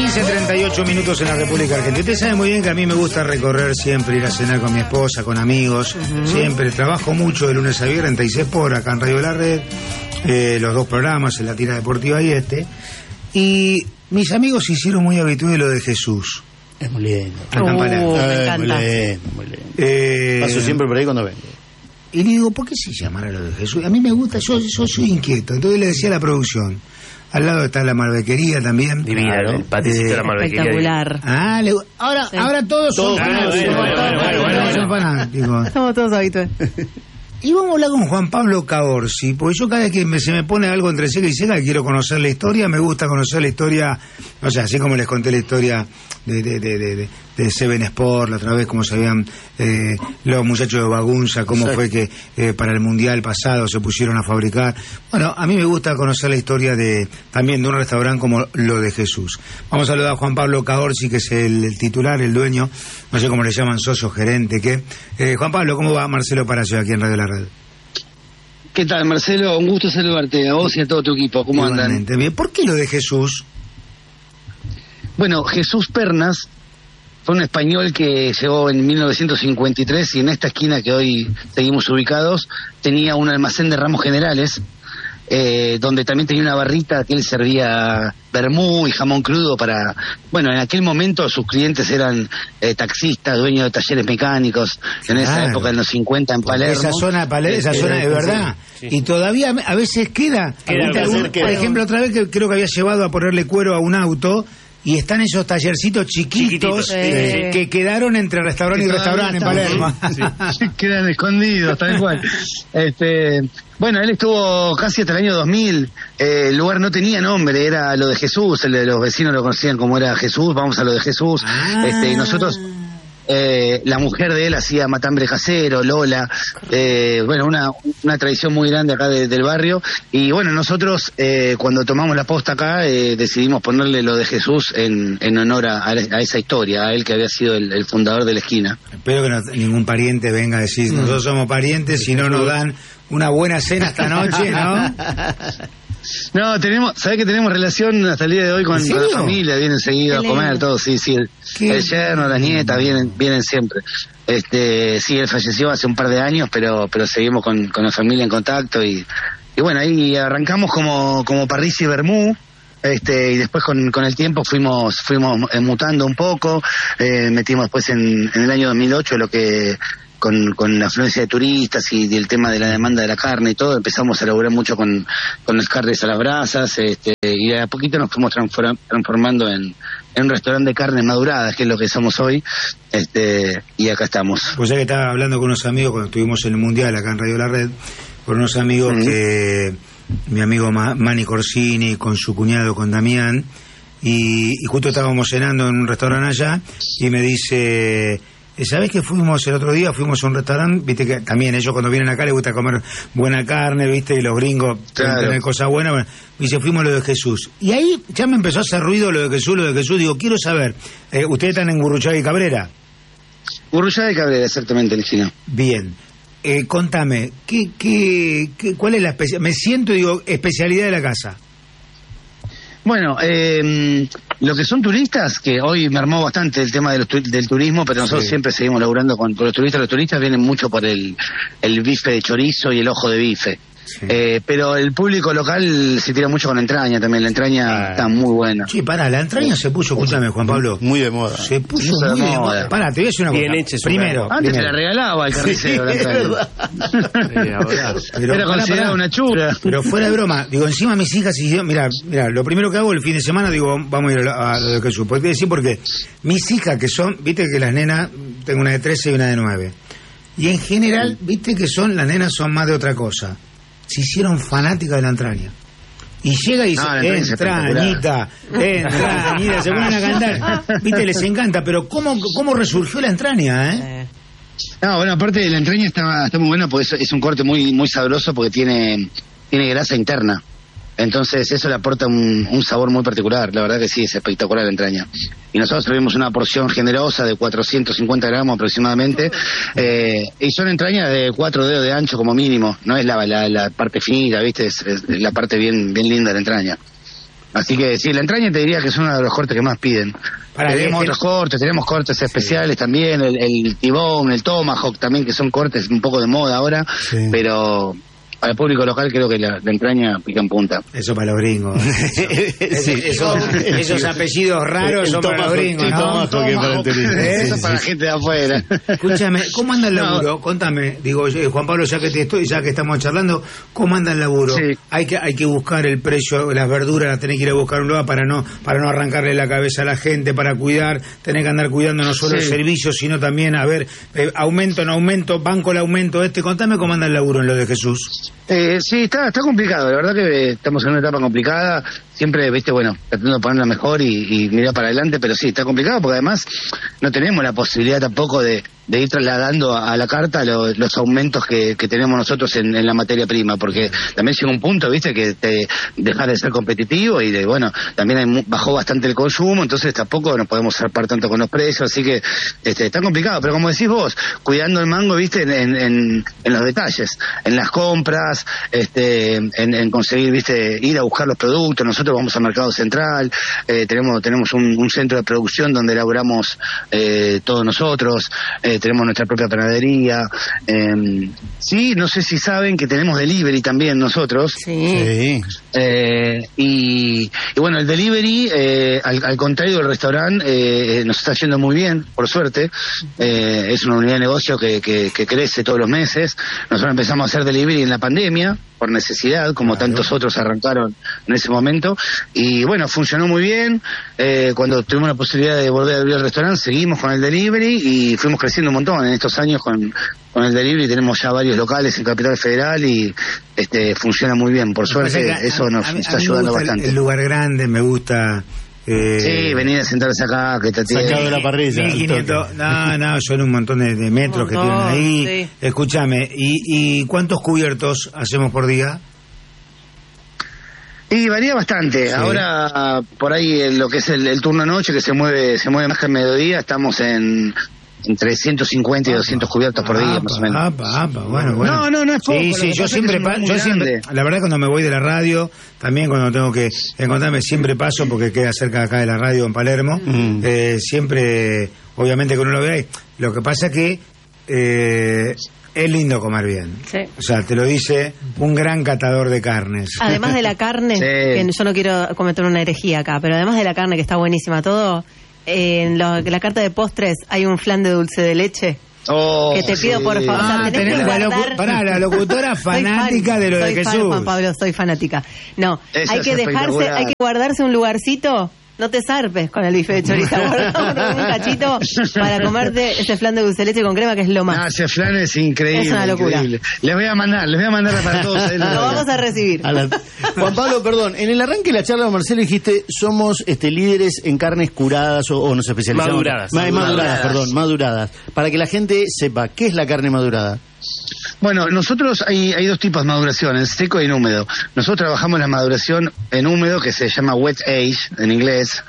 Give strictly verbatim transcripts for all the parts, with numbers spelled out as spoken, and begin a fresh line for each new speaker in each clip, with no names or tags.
quince treinta y ocho minutos en la República Argentina. Usted sabe muy bien que a mí me gusta recorrer siempre, ir a cenar con mi esposa, con amigos. Uh-huh. Siempre trabajo mucho de lunes a viernes, treinta y seis por acá en Radio La Red. Eh, los dos programas, en la tira deportiva y este. Y mis amigos se hicieron muy habituales lo de Jesús.
Es muy lindo.
Uh,
me
encanta.
Muy lindo, muy lindo.
Eh,
Paso siempre por ahí cuando vengo.
Y le digo, ¿por qué se llamará lo de Jesús? A mí me gusta, yo, yo soy inquieto. Entonces le decía a la producción. Al lado está la malbequería también.
Divina, claro, el paticito de la malbequería.
Espectacular.
Ah, le, ahora, sí. ahora todos son fanáticos.
Estamos todos habituales.
Y vamos a hablar con Juan Pablo Caorsi, porque yo cada vez que me, se me pone algo entre seca y seca, quiero conocer la historia, me gusta conocer la historia, o sea, así como les conté la historia de, de, de, de, de Seven Sport, la otra vez, cómo sabían eh, los muchachos de Bagunza, cómo sí. fue que eh, para el Mundial pasado se pusieron a fabricar. Bueno, a mí me gusta conocer la historia de también de un restaurante como lo de Jesús. Vamos a saludar a Juan Pablo Caorsi, que es el, el titular, el dueño, no sé cómo le llaman, socio, gerente, ¿qué? Eh, Juan Pablo, ¿cómo va? Marcelo Palacio, aquí en Radio La Red.
¿Qué tal, Marcelo? Un gusto saludarte, a vos y a todo tu equipo. ¿Cómo andan?
Bien. ¿Por qué lo de Jesús?
Bueno, Jesús Pernas fue un español que llegó en mil novecientos cincuenta y tres y en esta esquina que hoy seguimos ubicados tenía un almacén de ramos generales, eh, donde también tenía una barrita que él servía vermú y jamón crudo para... Bueno, en aquel momento sus clientes eran eh, taxistas, dueños de talleres mecánicos, en esa claro. época, en los cincuenta, en Palermo.
Esa zona, Palermo, esa zona de verdad. Sí, sí. Y todavía a veces queda... queda algún, por queda. ejemplo, otra vez que creo que había llevado a ponerle cuero a un auto... Y están esos tallercitos chiquitos, chiquitos eh, que quedaron entre restaurante y restaurante en Palermo.
Sí, sí. Quedan escondidos, tal cual. Este, bueno, él estuvo casi hasta el año dos mil. Eh, el lugar no tenía nombre, era lo de Jesús. El de los vecinos lo conocían como era Jesús. Vamos a lo de Jesús. Ah. Este, y nosotros... Eh, la mujer de él hacía matambre casero, Lola, eh, bueno, una, una tradición muy grande acá de, del barrio, y bueno, nosotros eh, cuando tomamos la posta acá eh, decidimos ponerle lo de Jesús en, en honor a, a esa historia, a él que había sido el, el fundador de la esquina.
Espero que no, ningún pariente venga a decir, nosotros somos parientes, si no nos dan una buena cena esta noche, ¿no?
No, tenemos, ¿sabés que tenemos relación hasta el día de hoy con, con la familia? Vienen seguido a comer, todos, sí, sí. El, el yerno, las nietas, vienen vienen siempre. Este, sí, él falleció hace un par de años, pero pero seguimos con, con la familia en contacto y, y bueno, ahí arrancamos como, como parrilla y vermú. Este, y después con, con el tiempo fuimos fuimos mutando un poco, eh, metimos después en, en el año dos mil ocho lo que... Con, con la afluencia de turistas y, y el tema de la demanda de la carne y todo, empezamos a laburar mucho con, con las carnes a las brasas, este, y de a poquito nos fuimos transform, transformando en, en un restaurante de carnes maduradas, que es lo que somos hoy, este, y acá estamos.
Pues ya que estaba hablando con unos amigos cuando estuvimos en el Mundial acá en Radio La Red, con unos amigos uh-huh. que, mi amigo Ma, Manny Corsini, con su cuñado, con Damián, y, y justo estábamos cenando en un restaurante allá, y me dice... ¿Sabés que fuimos el otro día? Fuimos a un restaurante, viste que también ellos cuando vienen acá les gusta comer buena carne, viste, y los gringos claro. pueden tener cosas buenas. Bueno, y se fuimos a lo de Jesús. Y ahí ya me empezó a hacer ruido lo de Jesús, lo de Jesús. Digo, quiero saber, eh, ¿ustedes están en Gurruchaga y Cabrera?
Gurruchaga y Cabrera, exactamente, el chino.
Bien. Eh, contame, ¿qué, qué, qué, ¿cuál es la especialidad? Me siento, digo, especialidad de la casa.
Bueno, eh, lo que son turistas, que hoy me armó bastante el tema de los tu, del turismo, pero nosotros sí. siempre seguimos laburando con, con los turistas. Los turistas vienen mucho por el, el bife de chorizo y el ojo de bife. Sí. Eh, pero el público local se tira mucho con la entraña también, la entraña ah. está muy buena.
Sí, pará, la entraña se puso, escúchame Juan Pablo.
Muy de moda.
Se puso muy, muy de moda. moda. Pará, te voy a decir una
Bien
cosa.
Hecho,
primero.
Antes
primero.
se la regalaba al carnicero la entraña. Sí, pero era considerada una chura.
Pero fuera de broma, digo, encima mis hijas dijeron, mira, mira, lo primero que hago el fin de semana, digo, vamos a ir a lo de Jesús. Porque decir porque mis hijas que son, viste que las nenas, tengo una de trece y una de nueve. Y en general, viste que son, las nenas son más de otra cosa. Se hicieron fanáticas de la entraña. Y llega y dice, no, entrañita, entrañita, se ponen a cantar. Viste, les encanta, pero ¿cómo, cómo resurgió la entraña, eh?
No, bueno, aparte la entraña está, está muy buena porque es, es un corte muy muy sabroso porque tiene, tiene grasa interna. Entonces eso le aporta un, un sabor muy particular. La verdad que sí, es espectacular la entraña. Y nosotros tuvimos una porción generosa de cuatrocientos cincuenta gramos aproximadamente. Eh, y son entrañas de cuatro dedos de ancho como mínimo. No es la, la, la parte finita, ¿viste? Es, es la parte bien bien linda de la entraña. Así que sí, la entraña te diría que es uno de los cortes que más piden. Para tenemos otros cortes, tenemos cortes especiales sí. también, el, el tibón, el tomahawk también, que son cortes un poco de moda ahora, sí. pero al público local creo que la, la entraña pica en punta.
Eso para los gringos. Eso, sí. eso, esos apellidos raros el son para los gringos, ¿no?
Eso es para la gente de afuera.
Escúchame, ¿cómo anda el laburo? No. Contame, digo, Juan Pablo, ya que te estoy, ya que estamos charlando, ¿cómo anda el laburo? Sí. Hay que hay que buscar el precio, las verduras las tenés que ir a buscar un lugar para no para no arrancarle la cabeza a la gente, para cuidar, tenés que andar cuidando no solo sí. el servicio, sino también, a ver, eh, aumento, no aumento, banco el aumento este. Contame cómo anda el laburo en lo de Jesús.
Eh, sí, está está complicado, la verdad que estamos en una etapa complicada, siempre, viste, bueno, tratando de ponerla mejor y, y mirar para adelante, pero sí, está complicado porque además no tenemos la posibilidad tampoco de, de ir trasladando a, a la carta lo, los aumentos que, que tenemos nosotros en, en la materia prima, porque también llega un punto, viste, que te dejar de ser competitivo y de, bueno, también hay, bajó bastante el consumo, entonces tampoco nos podemos zarpar tanto con los precios, así que este, está complicado, pero como decís vos, cuidando el mango, viste, en, en, en los detalles, en las compras, este, en, en conseguir, viste, ir a buscar los productos. Nosotros vamos al mercado central, eh, tenemos tenemos un, un centro de producción donde elaboramos eh, todos nosotros, eh, tenemos nuestra propia panadería, eh, sí, no sé si saben que tenemos delivery también nosotros,
sí,
eh, y, y bueno, el delivery, eh, al, al contrario del restaurante, eh, nos está yendo muy bien, por suerte, eh, es una unidad de negocio que, que, que crece todos los meses. Nosotros empezamos a hacer delivery en la pandemia, por necesidad, como claro. tantos otros arrancaron en ese momento, y bueno, funcionó muy bien. Eh, cuando tuvimos la posibilidad de volver a abrir el restaurante, seguimos con el delivery y fuimos creciendo un montón en estos años con, con el delivery. Tenemos ya varios locales en Capital Federal y este funciona muy bien, por suerte. Que, eso nos a, a está ayudando bastante.
El, el lugar grande me gusta.
Eh, sí, venir a sentarse acá, que te tiene
sacado de la parrilla.
mil quinientos, no, no, son un montón de, de metros que tienen ahí. Sí. Escúchame, ¿y, ¿y cuántos cubiertos hacemos por día?
Y varía bastante. Sí. Ahora, por ahí, en lo que es el, el turno noche, que se mueve se mueve más que el mediodía, estamos en entre ciento cincuenta y doscientos cubiertos por día,
apa,
más o menos.
Apa, apa, bueno, bueno.
No, no, no es poco.
Sí, sí, yo siempre, pa- yo siempre, la verdad, cuando me voy de la radio, también cuando tengo que encontrarme, siempre paso, porque queda cerca acá de la radio en Palermo, mm. eh, siempre, obviamente que uno lo ve ahí. Lo que pasa que eh, es lindo comer bien. Sí. O sea, te lo dice un gran catador de carnes.
Además de la carne, sí. que yo no quiero cometer una herejía acá, pero además de la carne que está buenísima, todo... En lo, la carta de postres hay un flan de dulce de leche.
Oh,
que te pido
sí.
por favor.
Ah,
o sea, tenés
tenés
que
la,
guardar...
locu- pará, la locutora fanática
fan,
de lo de
soy
Jesús.
Fan, Juan Pablo, soy fanática. No,
Eso
hay que dejarse, hay que guardarse un lugarcito. No te zarpes con el bife de chorizo, guardado un cachito para comerte ese flan de dulce de leche con crema, que es lo más.
No, ese flan es increíble.
Es una locura.
Increíble. Les voy a mandar, les voy a mandar para todos.
Lo vamos a recibir.
A la... Juan Pablo, perdón, en el arranque de la charla con Marcelo dijiste, somos este líderes en carnes curadas o, o nos especializamos.
Maduradas.
Ma- maduradas. Maduradas, perdón, maduradas. Para que la gente sepa, ¿qué es la carne madurada?
Bueno, nosotros hay, hay dos tipos de maduración, en seco y en húmedo. Nosotros trabajamos la maduración en húmedo, que se llama wet age en inglés,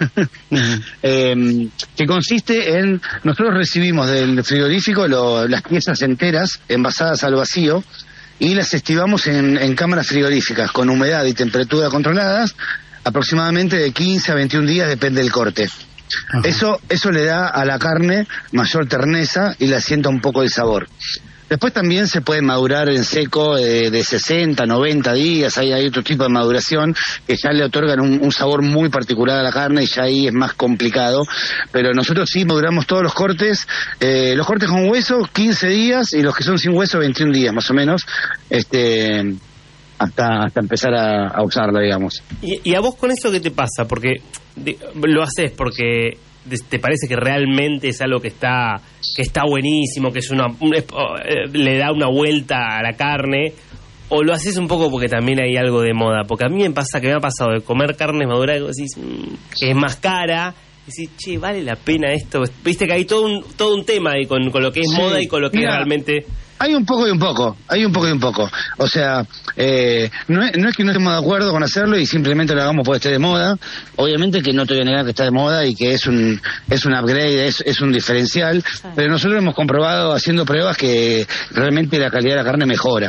eh, que consiste en, nosotros recibimos del frigorífico lo, las piezas enteras, envasadas al vacío, y las estivamos en, en cámaras frigoríficas con humedad y temperatura controladas, aproximadamente de quince a veintiún días, depende del corte. Ajá. Eso, eso le da a la carne mayor terneza y le asienta un poco el sabor. Después también se puede madurar en seco eh, de sesenta, noventa días, hay, hay otro tipo de maduración que ya le otorgan un, un sabor muy particular a la carne y ya ahí es más complicado, pero nosotros sí maduramos todos los cortes, eh, los cortes con hueso quince días y los que son sin hueso veintiún días más o menos, este hasta hasta empezar a, a usarla, digamos.
¿Y, ¿Y a vos con eso qué te pasa? Porque de, lo haces porque... ¿te parece que realmente es algo que está que está buenísimo, que es una un, eh, le da una vuelta a la carne, o lo haces un poco porque también hay algo de moda? Porque a mí me pasa que me ha pasado de comer carne madura y decís, mmm, que es más cara, y decís, che, vale la pena esto. Viste que hay todo un todo un tema ahí con, con lo que es sí. moda y con lo que Mira, realmente...
Hay un poco y un poco, hay un poco y un poco. O sea, eh, no, es, no es que no estemos de acuerdo con hacerlo y simplemente lo hagamos porque esté de moda. Obviamente que no te voy a negar que está de moda y que es un es un upgrade, es, es un diferencial. Sí. Pero nosotros hemos comprobado haciendo pruebas que realmente la calidad de la carne mejora.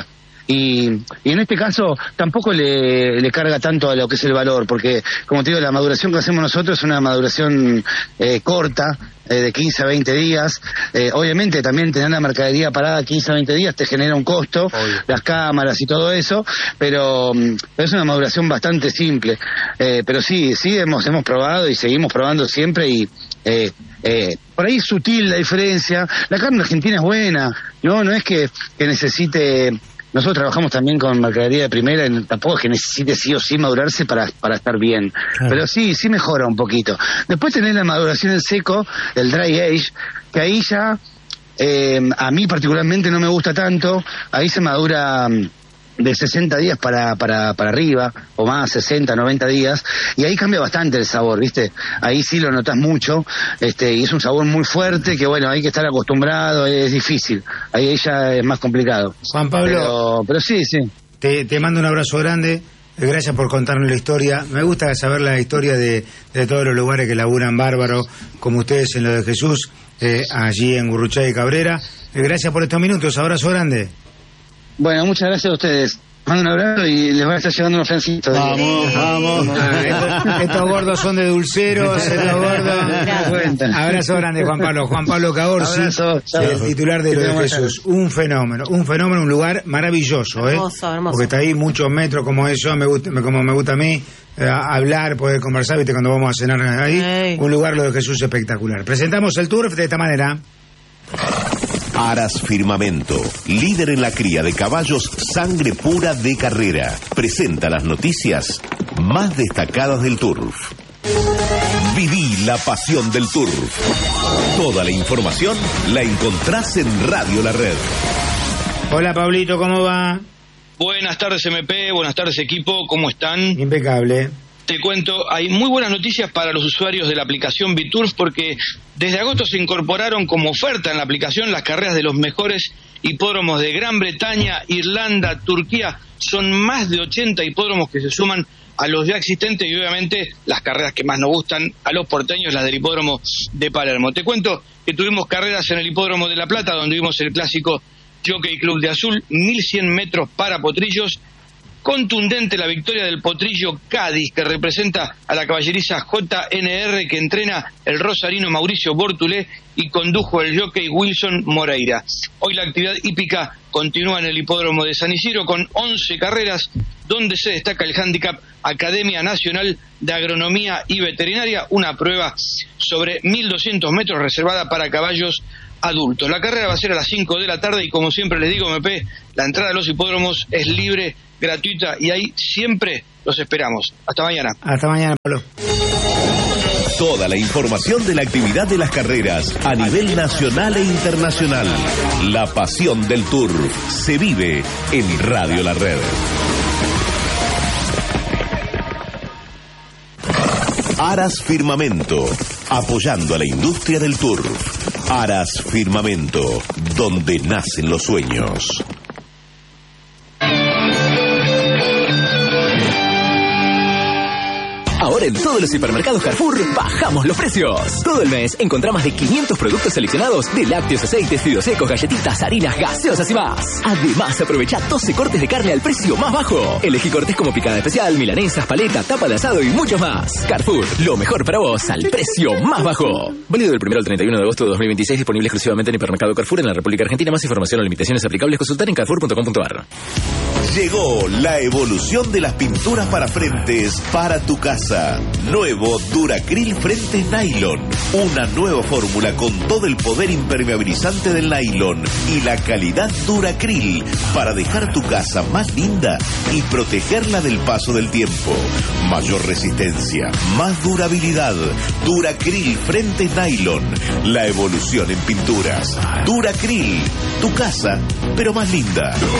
y, y en este caso tampoco le, le carga tanto a lo que es el valor, porque como te digo, la maduración que hacemos nosotros es una maduración eh, corta, eh, de quince a veinte días. Eh, obviamente también tener la mercadería parada quince a veinte días te genera un costo, Obvio. las cámaras y todo eso, pero, pero es una maduración bastante simple. Eh, pero sí, sí hemos, hemos probado y seguimos probando siempre, y eh, eh, por ahí es sutil la diferencia. La carne argentina es buena, no, no es que, que necesite. Nosotros trabajamos también con mercadería de primera, y tampoco es que necesite sí o sí madurarse para, para estar bien. Claro. Pero sí, sí mejora un poquito. Después tenés la maduración en seco, el dry age, que ahí ya, eh, a mí particularmente no me gusta tanto. Ahí se madura de sesenta días para, para, para arriba, o más, sesenta, noventa días, y ahí cambia bastante el sabor, ¿viste? Ahí sí lo notas mucho, este, y es un sabor muy fuerte que, bueno, hay que estar acostumbrado, es difícil, ahí ya es más complicado.
Juan Pablo,
pero, pero sí, sí.
Te, te mando un abrazo grande, gracias por contarnos la historia. Me gusta saber la historia de, de todos los lugares que laburan bárbaro, como ustedes en lo de Jesús, eh, allí en Gurruchaga y Cabrera. Eh, gracias por estos minutos, abrazo grande.
Bueno, muchas gracias a ustedes. Mando un abrazo y les voy a estar llevando unos flancitos.
Vamos, vamos.
Ah, estos, estos gordos son de dulceros, estos gordos. Abrazo grande, Juan Pablo. Juan Pablo Cagorsi, el titular de lo de Jesús. Un fenómeno, un fenómeno, un lugar maravilloso, ¿eh?
Hermoso, hermoso.
Porque está ahí muchos metros, como eso, me gusta, como me gusta a mí, eh, hablar, poder conversar, viste, cuando vamos a cenar ahí. Hey. Un lugar, lo de Jesús, espectacular. Presentamos el tour de esta manera.
Aras Firmamento, líder en la cría de caballos sangre pura de carrera, presenta las noticias más destacadas del turf. Viví la pasión del turf. Toda la información la encontrás en Radio La Red.
Hola Pablito, ¿cómo va?
Buenas tardes M P, buenas tardes equipo, ¿cómo están?
Impecable.
Te cuento, hay muy buenas noticias para los usuarios de la aplicación Biturf, porque desde agosto se incorporaron como oferta en la aplicación las carreras de los mejores hipódromos de Gran Bretaña, Irlanda, Turquía. Son más de ochenta hipódromos que se suman a los ya existentes, y obviamente las carreras que más nos gustan a los porteños, las del hipódromo de Palermo. Te cuento que tuvimos carreras en el hipódromo de La Plata, donde vimos el clásico Jockey Club de Azul, mil cien metros para potrillos. Contundente la victoria del potrillo Cádiz, que representa a la caballeriza J N R, que entrena el rosarino Mauricio Bortulé y condujo el jockey Wilson Moreira. Hoy la actividad hípica continúa en el hipódromo de San Isidro con once carreras, donde se destaca el handicap Academia Nacional de Agronomía y Veterinaria, una prueba sobre mil doscientos metros reservada para caballos adultos. La carrera va a ser a las cinco de la tarde y, como siempre les digo, M P, la entrada a los hipódromos es libre, gratuita, y ahí siempre los esperamos. Hasta mañana.
Hasta mañana, Pablo.
Toda la información de la actividad de las carreras a nivel nacional e internacional. La pasión del turf se vive en Radio La Red. Aras Firmamento, apoyando a la industria del turf. Aras Firmamento, donde nacen los sueños.
Ahora en todos los hipermercados Carrefour bajamos los precios. Todo el mes encontrá más de quinientos productos seleccionados de lácteos, aceites, fideos secos, galletitas, harinas, gaseosas y más. Además, aprovecha doce cortes de carne al precio más bajo. Elegí cortes como picada especial, milanesas, paleta, tapa de asado y muchos más. Carrefour, lo mejor para vos al precio más bajo. Válido del primero al treinta y uno de agosto de dos mil veintiséis, disponible exclusivamente en hipermercado Carrefour en la República Argentina. Más información o limitaciones aplicables consultar en carrefour punto com punto a r.
Llegó la evolución de las pinturas para frentes para tu casa. Nuevo Duracril Frentes Nylon. Una nueva fórmula con todo el poder impermeabilizante del nylon y la calidad Duracril para dejar tu casa más linda y protegerla del paso del tiempo. Mayor resistencia, más durabilidad. Duracril Frentes Nylon. La evolución en pinturas. Duracril. Tu casa, pero más linda.